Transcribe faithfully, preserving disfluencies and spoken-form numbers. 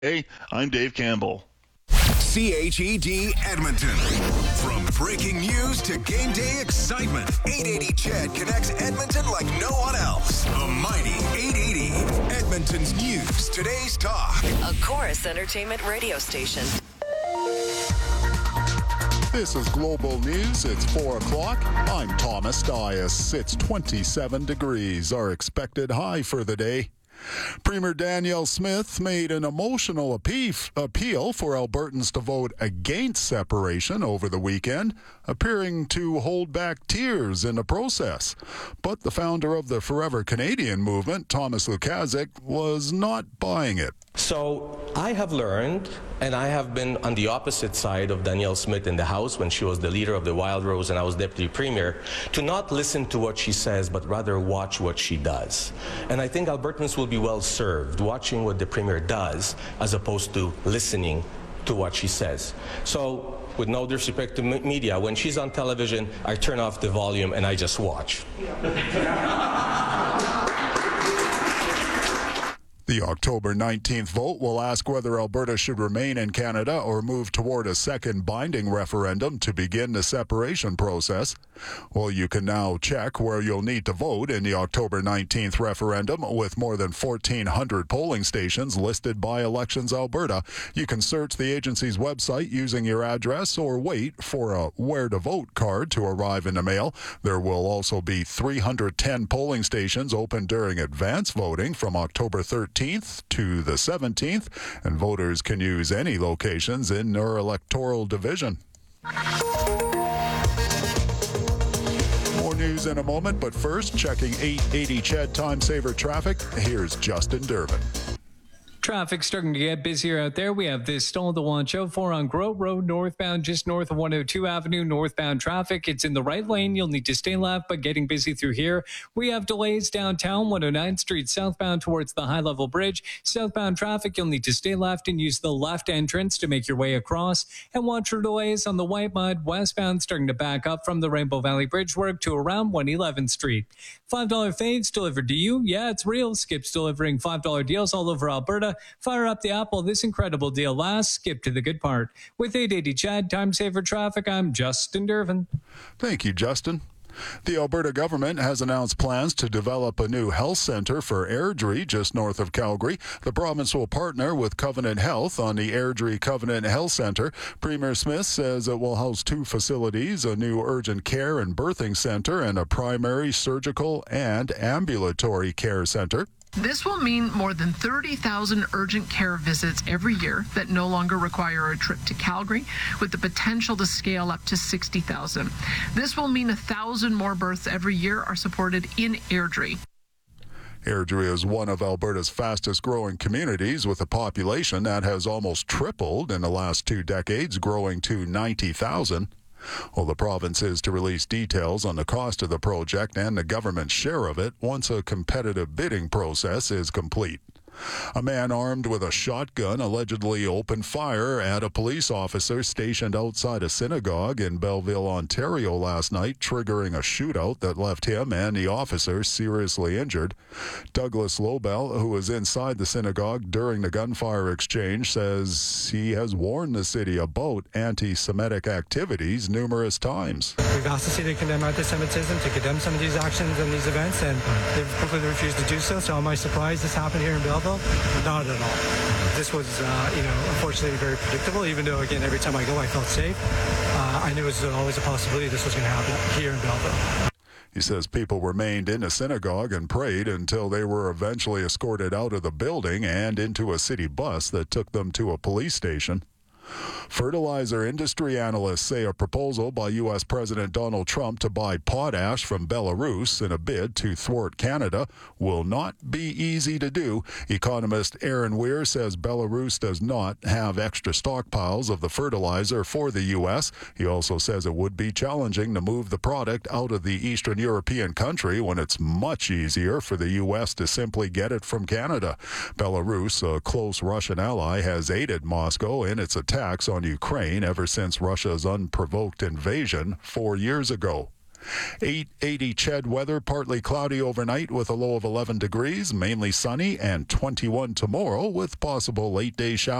Hey, I'm Dave Campbell. C H E D Edmonton. From breaking news to game day excitement, eight eighty C H E D connects Edmonton like no one else. The mighty eight eighty. Edmonton's news, today's talk. A Chorus Entertainment radio station. This is Global News. It's four o'clock. I'm Thomas Dias. It's twenty-seven degrees, our expected high for the day. Premier Danielle Smith made an emotional appeal for Albertans to vote against separation over the weekend, appearing to hold back tears in the process. But the founder of the Forever Canadian movement, Thomas Lukaszuk, was not buying it. So I have learned, and I have been on the opposite side of Danielle Smith in the House when she was the leader of the Wild Rose and I was deputy premier, to not listen to what she says, but rather watch what she does. And I think Albertans will be well served watching what the premier does as opposed to listening to what she says. So with no disrespect to media, when she's on television, I turn off the volume and I just watch. The October nineteenth vote will ask whether Alberta should remain in Canada or move toward a second binding referendum to begin the separation process. Well, you can now check where you'll need to vote in the October nineteenth referendum with more than fourteen hundred polling stations listed by Elections Alberta. You can search the agency's website using your address or wait for a Where to Vote card to arrive in the mail. There will also be three hundred ten polling stations open during advance voting from October thirteenth to the seventeenth, and voters can use any locations in their electoral division. More news in a moment, but first, checking eight eighty C H E D Time Saver traffic, here's Justin Durbin. Traffic starting to get busier out there. We have this stall to watch out for on Grow Road northbound, just north of one oh two Avenue. Northbound traffic, it's in the right lane. You'll need to stay left, but getting busy through here. We have delays downtown, one oh ninth Street southbound towards the high-level bridge. Southbound traffic, you'll need to stay left and use the left entrance to make your way across. And watch for delays on the White Mud westbound, starting to back up from the Rainbow Valley Bridge work to around one eleventh Street. five dollar fades delivered to you. Yeah, it's real. Skip's delivering five dollar deals all over Alberta. Fire up the app while this incredible deal lasts. Skip to the good part. With eight eighty C H E D Time Saver Traffic, I'm Justin Durbin. Thank you, Justin. The Alberta government has announced plans to develop a new health centre for Airdrie, just north of Calgary. The province will partner with Covenant Health on the Airdrie Covenant Health Centre. Premier Smith says it will house two facilities, a new urgent care and birthing centre, and a primary, surgical, and ambulatory care centre. This will mean more than thirty thousand urgent care visits every year that no longer require a trip to Calgary, with the potential to scale up to sixty thousand. This will mean one thousand more births every year are supported in Airdrie. Airdrie is one of Alberta's fastest growing communities, with a population that has almost tripled in the last two decades, growing to ninety thousand. Well, the province is to release details on the cost of the project and the government's share of it once a competitive bidding process is complete. A man armed with a shotgun allegedly opened fire at a police officer stationed outside a synagogue in Belleville, Ontario last night, triggering a shootout that left him and the officer seriously injured. Douglas Lobel, who was inside the synagogue during the gunfire exchange, says he has warned the city about anti-Semitic activities numerous times. We've asked the city to condemn anti-Semitism, to condemn some of these actions and these events, and they've completely refused to do so. So am I surprised this happened here in Belleville? Not at all. This was, uh, you know, unfortunately very predictable, even though, again, every time I go, I felt safe. Uh, I knew it was always a possibility this was going to happen here in Belleville. He says people remained in a synagogue and prayed until they were eventually escorted out of the building and into a city bus that took them to a police station. Fertilizer industry analysts say a proposal by U S President Donald Trump to buy potash from Belarus in a bid to thwart Canada will not be easy to do. Economist Aaron Weir says Belarus does not have extra stockpiles of the fertilizer for the U S. He also says it would be challenging to move the product out of the Eastern European country when it's much easier for the U S to simply get it from Canada. Belarus, a close Russian ally, has aided Moscow in its attacks on Ukraine ever since Russia's unprovoked invasion four years ago. eight eighty C H E D weather, partly cloudy overnight with a low of eleven degrees, mainly sunny, and twenty-one tomorrow with possible late day showers.